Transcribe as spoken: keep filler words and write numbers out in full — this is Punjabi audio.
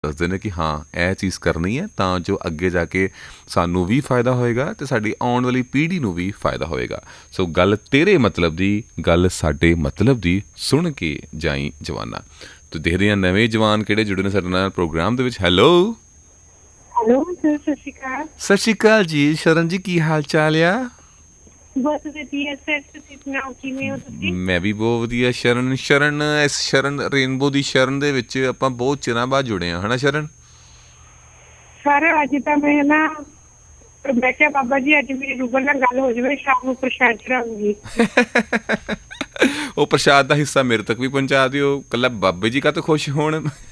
ਦੱਸਦੇ ਨੇ ਕਿ ਹਾਂ ਇਹ ਚੀਜ਼ ਕਰਨੀ ਹੈ ਤਾਂ ਜੋ ਅੱਗੇ ਜਾ ਕੇ ਸਾਨੂੰ ਵੀ ਫਾਇਦਾ ਹੋਏਗਾ ਅਤੇ ਸਾਡੀ ਆਉਣ ਵਾਲੀ ਪੀੜ੍ਹੀ ਨੂੰ ਵੀ ਫਾਇਦਾ ਹੋਏਗਾ। ਸੋ ਗੱਲ ਤੇਰੇ ਮਤਲਬ ਦੀ, ਗੱਲ ਸਾਡੇ ਮਤਲਬ ਦੀ, ਸੁਣ ਕੇ ਜਾਈ ਜਵਾਨਾ। ਤੋ ਦੇਖਦੇ ਹਾਂ ਨਵੇਂ ਜਵਾਨ ਕਿਹੜੇ ਜੁੜੇ ਨੇ ਸਾਡੇ ਨਾਲ ਪ੍ਰੋਗਰਾਮ ਦੇ ਵਿੱਚ। ਹੈਲੋ ਹੈਲੋ ਸਰ, ਸਤਿ ਸ਼੍ਰੀ ਅਕਾਲ। ਸਤਿ ਸ਼੍ਰੀ ਅਕਾਲ ਜੀ ਸ਼ਰਨ ਜੀ, ਕੀ ਹਾਲ ਚਾਲ ਆ? ਬਹੁਤ ਵਧੀਆ ਸਰ, ਤੁਸੀਂ ਸੁਣਾਓ ਕਿਵੇਂ ਹੋ ਤੁਸੀਂ? ਮੈਂ ਵੀ ਬਹੁਤ ਵਧੀਆ ਸ਼ਰਨ। ਸ਼ਰਨ ਇਸ ਸ਼ਰਨ ਰੇਨਬੋ ਦੀ ਸ਼ਰਨ ਦੇ ਵਿੱਚ ਆਪਾਂ ਬਹੁਤ ਚਿਰਾਂ ਬਾਅਦ ਜੁੜੇ ਹਾਂ, ਹੈ ਨਾ ਸ਼ਰਨ? ਸਰ ਅੱਜ ਤਾਂ ਮੈਂ ਨਾ ਮੈਂ ਕਿਹਾ ਬਾਬਾ ਜੀ ਅੱਜ ਮੇਰੀ ਰੂਬਲ ਨਾਲ ਗੱਲ ਹੋ ਜਾਵੇ, ਸ਼ਾਮ ਨੂੰ ਪ੍ਰਸ਼ਾਦ ਚੜਾਉਂਗੀ। ਉਹ ਪ੍ਰਸ਼ਾਦ ਦਾ ਹਿੱਸਾ ਮੇਰੇ ਤੱਕ ਵੀ ਪਹੁੰਚਾ ਦਿਓ। ਇਕੱਲਾ ਬਾਬੇ ਜੀ ਕਾ ਤਾਂ ਖੁਸ਼ ਹੋਣ।